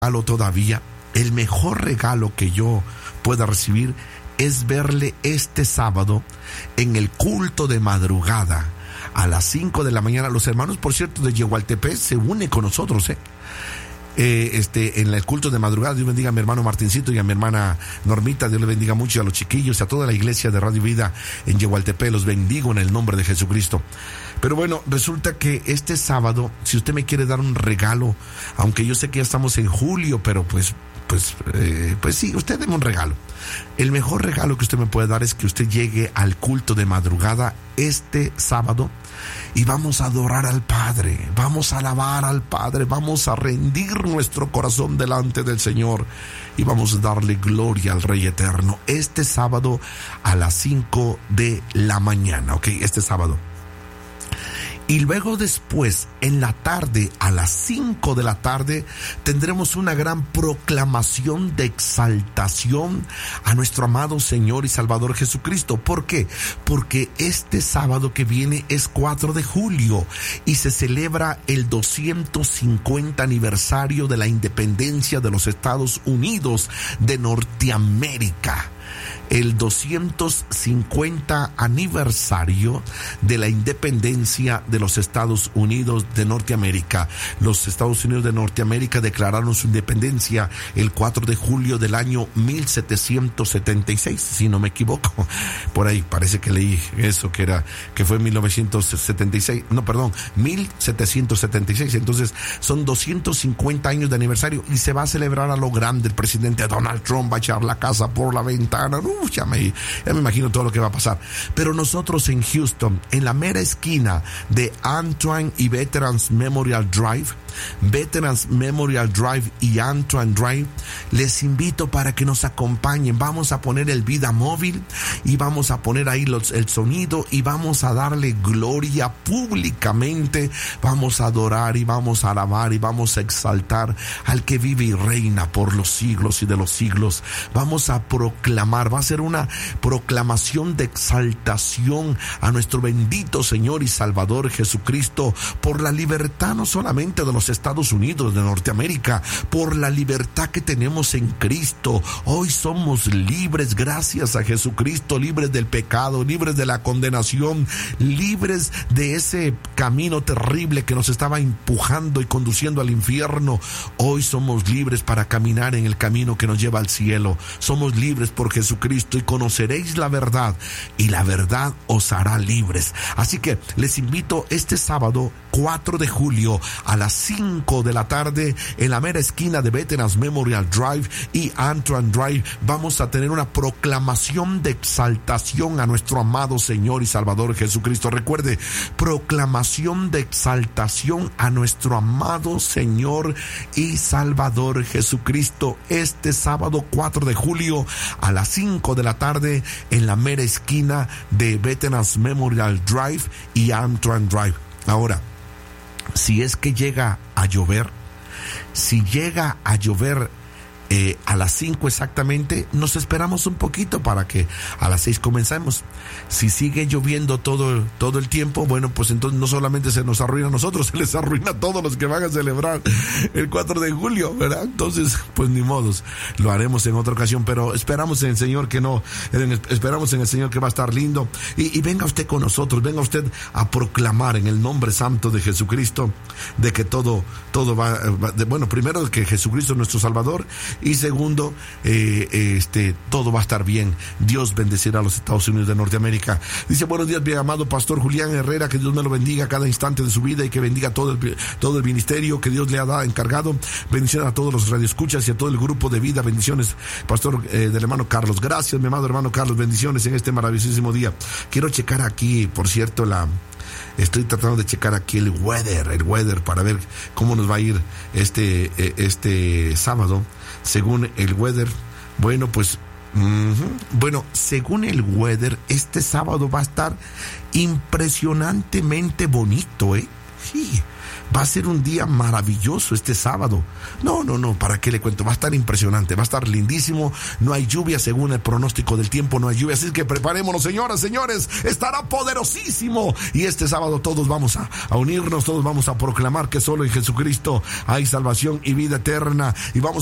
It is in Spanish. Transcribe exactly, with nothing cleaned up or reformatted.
regalo todavía, el mejor regalo que yo pueda recibir es verle este sábado en el culto de madrugada a las cinco de la mañana. Los hermanos, por cierto, de Yehualtepec se unen con nosotros, ¿eh? Eh, este, en el culto de madrugada. Dios bendiga a mi hermano Martincito y a mi hermana Normita. Dios le bendiga mucho a los chiquillos y a toda la iglesia de Radio Vida en Yehualtepec. Los bendigo en el nombre de Jesucristo. Pero bueno, resulta que este sábado, si usted me quiere dar un regalo, aunque yo sé que ya estamos en julio, pero pues pues, eh, pues sí, usted deme un regalo. El mejor regalo que usted me puede dar es que usted llegue al culto de madrugada este sábado y vamos a adorar al Padre, vamos a alabar al Padre, vamos a rendir nuestro corazón delante del Señor y vamos a darle gloria al Rey Eterno este sábado a las cinco de la mañana, ¿ok? Este sábado. Y luego después, en la tarde, a las cinco de la tarde, tendremos una gran proclamación de exaltación a nuestro amado Señor y Salvador Jesucristo. ¿Por qué? Porque este sábado que viene es cuatro de julio y se celebra el doscientos cincuenta aniversario de la independencia de los Estados Unidos de Norteamérica. El doscientos cincuenta aniversario de la independencia de los Estados Unidos de Norteamérica. Los Estados Unidos de Norteamérica declararon su independencia el cuatro de julio del año mil setecientos setenta y seis, si no me equivoco. Por ahí parece que leí eso, que era, que fue mil novecientos setenta y seis, no, perdón, mil setecientos setenta y seis. Entonces son doscientos cincuenta años de aniversario y se va a celebrar a lo grande. El presidente Donald Trump va a echar la casa por la ventana. Uf, ya me, ya me imagino todo lo que va a pasar. Pero nosotros en Houston, en la mera esquina de Antoine y Veterans Memorial Drive, Veterans Memorial Drive y Antoine Drive, les invito para que nos acompañen. Vamos a poner el Vida Móvil y vamos a poner ahí los, el sonido y vamos a darle gloria públicamente. Vamos a adorar y vamos a alabar y vamos a exaltar al que vive y reina por los siglos y de los siglos. Vamos a proclamar, va a ser una proclamación de exaltación a nuestro bendito Señor y Salvador Jesucristo por la libertad no solamente de los Estados Unidos de Norteamérica, por la libertad que tenemos en Cristo. Hoy somos libres gracias a Jesucristo, libres del pecado, libres de la condenación, libres de ese camino terrible que nos estaba empujando y conduciendo al infierno. Hoy somos libres para caminar en el camino que nos lleva al cielo. Somos libres por Jesucristo y conoceréis la verdad y la verdad os hará libres. Así que les invito este sábado cuatro de julio a las cinco de la tarde en la mera esquina de Veterans Memorial Drive y Antoine Drive. Vamos a tener una proclamación de exaltación a nuestro amado Señor y Salvador Jesucristo. Recuerde, proclamación de exaltación a nuestro amado Señor y Salvador Jesucristo este sábado cuatro de julio a las cinco de la tarde en la mera esquina de Veterans Memorial Drive y Antoine Drive. Ahora, si es que llega a llover, si llega a llover eh, a las cinco exactamente, nos esperamos un poquito para que a las seis comencemos. Si sigue lloviendo todo, todo el tiempo, bueno, pues entonces no solamente se nos arruina a nosotros, se les arruina a todos los que van a celebrar el cuatro de julio, ¿verdad? Entonces, pues ni modos, lo haremos en otra ocasión, pero esperamos en el Señor que no, esperamos en el Señor que va a estar lindo. Y, y venga usted con nosotros, venga usted a proclamar en el nombre santo de Jesucristo de que todo, todo va, va de, bueno, primero que Jesucristo es nuestro Salvador y segundo, eh, este, todo va a estar bien. Dios bendecirá a los Estados Unidos de Norteamérica. Dice: buenos días, bien amado Pastor Julián Herrera, que Dios me lo bendiga cada instante de su vida y que bendiga todo el, todo el ministerio que Dios le ha dado, encargado. Bendiciones a todos los radioescuchas y a todo el grupo de vida. Bendiciones, Pastor, eh, del hermano Carlos. Gracias, mi amado hermano Carlos. Bendiciones en este maravillosísimo día. Quiero checar aquí, por cierto, la... Estoy tratando de checar aquí el weather, el weather para ver cómo nos va a ir este, este sábado. Según el weather, bueno, pues, uh-huh. bueno, según el weather, este sábado va a estar impresionantemente bonito, ¿eh? Sí, Va a ser un día maravilloso este sábado. No, no, no, ¿para qué le cuento? Va a estar impresionante, va a estar lindísimo. No hay lluvia, según el pronóstico del tiempo, no hay lluvia. Así que preparémonos, señoras, señores. Estará poderosísimo. Y este sábado todos vamos a, a unirnos, todos vamos a proclamar que solo en Jesucristo hay salvación y vida eterna. Y vamos